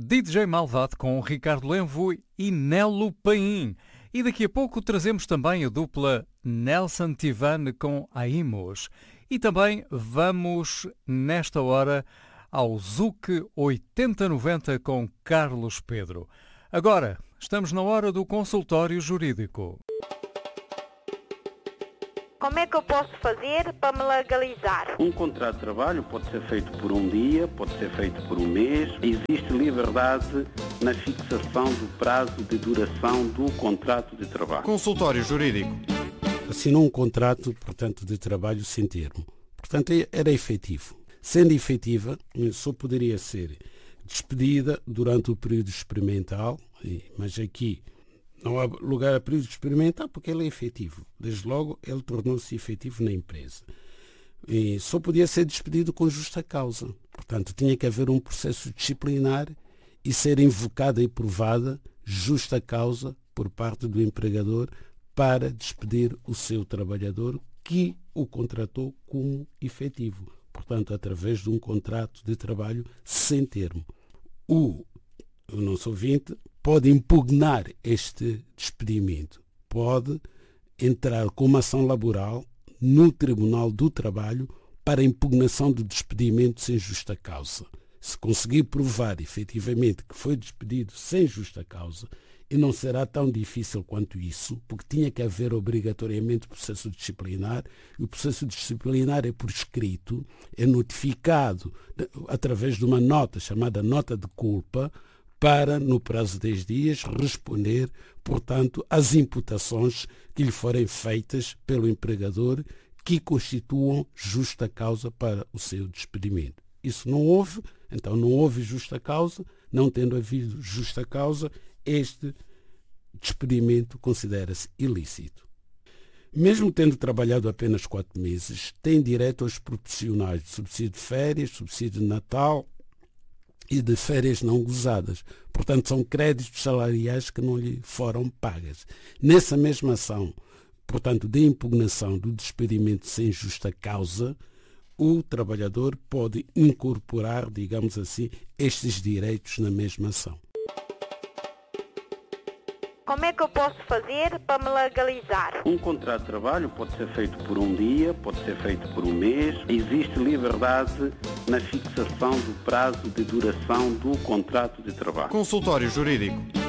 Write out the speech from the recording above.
DJ Malvado com Ricardo Lenvo e Nelo Paim. E daqui a pouco trazemos também a dupla Nelson Tivane com Aimos. E também vamos, nesta hora, ao Zuc 8090 com Carlos Pedro. Agora, estamos na hora do consultório jurídico. Como é que eu posso fazer para me legalizar? Um contrato de trabalho pode ser feito por um dia, pode ser feito por um mês. Existe liberdade na fixação do prazo de duração do contrato de trabalho. Consultório jurídico. Assinou um contrato, portanto, de trabalho sem termo. Portanto, era efetivo. Sendo efetiva, só poderia ser despedida durante o período experimental, mas aqui não há lugar a período experimental porque ele é efetivo. Desde logo, ele tornou-se efetivo na empresa. E só podia ser despedido com justa causa. Portanto, tinha que haver um processo disciplinar e ser invocada e provada justa causa por parte do empregador para despedir o seu trabalhador que o contratou como efetivo. Portanto, através de um contrato de trabalho sem termo. O nosso ouvinte pode impugnar este despedimento, pode entrar com uma ação laboral no Tribunal do Trabalho para impugnação do despedimento sem justa causa. Se conseguir provar efetivamente que foi despedido sem justa causa, e não será tão difícil quanto isso, porque tinha que haver obrigatoriamente processo disciplinar, e o processo disciplinar é por escrito, é notificado através de uma nota chamada nota de culpa, para, no prazo de 10 dias, responder, portanto, às imputações que lhe forem feitas pelo empregador que constituam justa causa para o seu despedimento. Isso não houve, então não houve justa causa, não tendo havido justa causa, este despedimento considera-se ilícito. Mesmo tendo trabalhado apenas 4 meses, tem direito aos proporcionais de subsídio de férias, subsídio de Natal e de férias não gozadas. Portanto, são créditos salariais que não lhe foram pagas. Nessa mesma ação, portanto, de impugnação do despedimento sem justa causa, o trabalhador pode incorporar, digamos assim, estes direitos na mesma ação. Como é que eu posso fazer para me legalizar? Um contrato de trabalho pode ser feito por um dia, pode ser feito por um mês. Existe liberdade na fixação do prazo de duração do contrato de trabalho. Consultório jurídico.